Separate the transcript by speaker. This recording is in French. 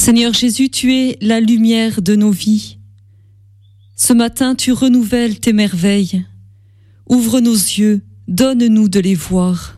Speaker 1: Seigneur Jésus, tu es la lumière de nos vies. Ce matin, tu renouvelles tes merveilles. Ouvre nos yeux, donne-nous de les voir.